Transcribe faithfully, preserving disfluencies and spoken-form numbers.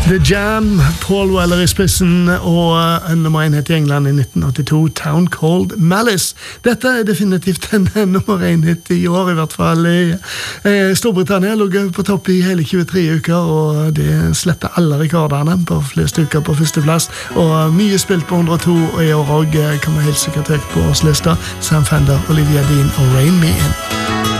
The Jam, Paul Weller I spissen, og en nummer en hit I England I nitten åttito, Town Called Malice. Dette er definitivt en nummer en hit I år, I hvert fall. Storbritannia lå på topp I hele tjuetre uker, og det slette alle rekordene på flest uker på første plass. Og mye spilt på hundre og to, og I år også kan man helt sikkert høyt på årslista. Sam Fender, Olivia Dean og Rain Me In.